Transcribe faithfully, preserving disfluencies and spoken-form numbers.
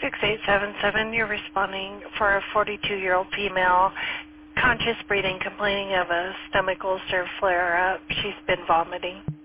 six eight seven seven, you're responding for a forty-two-year-old female, conscious breathing, complaining of a stomach ulcer flare-up. She's been vomiting.